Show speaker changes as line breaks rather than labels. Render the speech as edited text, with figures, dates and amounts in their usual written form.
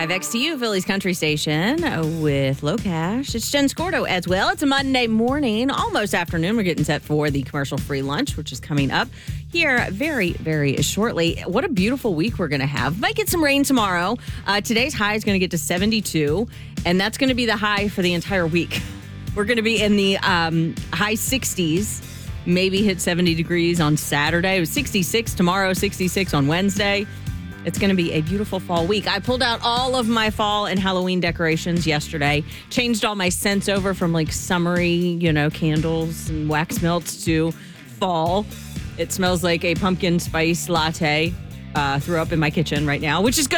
WXTU, Philly's country station with Low Cash. It's Jen Scordo as well. It's a Monday morning, almost afternoon. We're getting set for the commercial-free lunch, which is coming up here very, very shortly. What a beautiful week we're going to have. Might get some rain tomorrow. Today's high is going to get to 72, and that's going to be the high for the entire week. We're going to be in the high 60s, maybe hit 70 degrees on Saturday. It was 66 tomorrow, 66 on Wednesday. It's going to be a beautiful fall week. I pulled out all of my fall and Halloween decorations yesterday, changed all my scents over from like summery, candles and wax melts to fall. It smells like a pumpkin spice latte threw up in my kitchen right now, which is good.